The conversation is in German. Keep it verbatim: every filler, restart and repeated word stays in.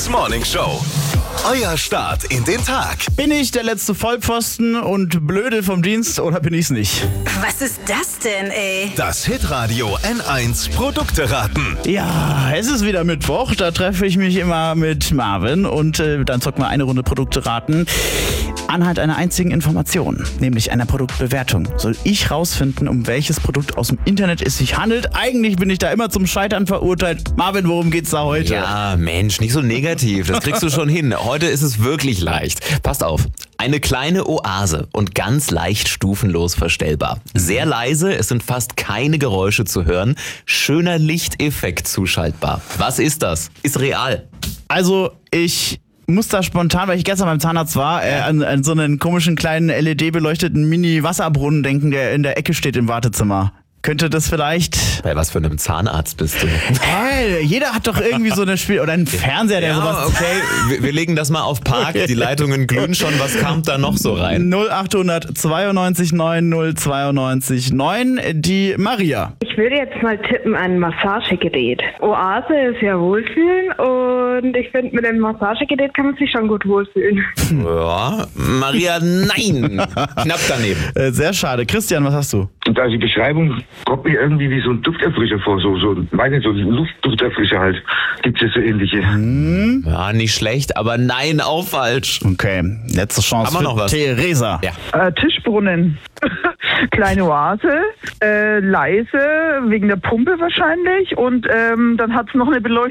Hypes Morning Show. Euer Start in den Tag. Bin ich der letzte Vollpfosten und Blödel vom Dienst oder bin ich's nicht? Was ist das denn, ey? Das Hitradio N eins Produkte raten. Ja, es ist wieder Mittwoch. Da treffe ich mich immer mit Marvin und äh, dann zocken wir eine Runde Produkte raten. Anhand einer einzigen Information, nämlich einer Produktbewertung, soll ich rausfinden, um welches Produkt aus dem Internet es sich handelt. Eigentlich bin ich da immer zum Scheitern verurteilt. Marvin, worum geht's da heute? Ja, Mensch, nicht so negativ. Das kriegst du schon hin. Heute ist es wirklich leicht. Passt auf. Eine kleine Oase und ganz leicht stufenlos verstellbar. Sehr leise, es sind fast keine Geräusche zu hören. Schöner Lichteffekt zuschaltbar. Was ist das? Ist real. Also, ich muss da spontan, weil ich gestern beim Zahnarzt war, äh, an, an so einen komischen kleinen L E D-beleuchteten Mini-Wasserbrunnen denken, der in der Ecke steht im Wartezimmer. Könnte das vielleicht... Bei was für einem Zahnarzt bist du? Hey, jeder hat doch irgendwie so eine Spiel... Oder einen Fernseher, der Ja, sowas... okay, wir, wir legen das mal auf Park. Die Leitungen glühen schon. Was kam da noch so rein? null acht zweiundneunzig neun null zweiundneunzig neun, die Maria. Ich würde jetzt mal tippen an Massagegerät. Oase ist ja Wohlfühlen und ich finde, mit dem Massagegerät kann man sich schon gut wohlfühlen. Ja, Maria, nein. Knapp daneben. Äh, sehr schade. Christian, was hast du? Und also die Beschreibung kommt mir irgendwie wie so ein Dufterfrischer vor, so, so, meine, so ein Luftdufterfrischer halt. Gibt es ja so ähnliche. Hm? Ja, nicht schlecht, aber nein, auch falsch. Okay, letzte Chance Haben wir für noch was? Theresa. Ja. Äh, Tischbrunnen. Kleine Oase, äh, leise, wegen der Pumpe wahrscheinlich. Und ähm, dann hat es noch eine Beleuchtung.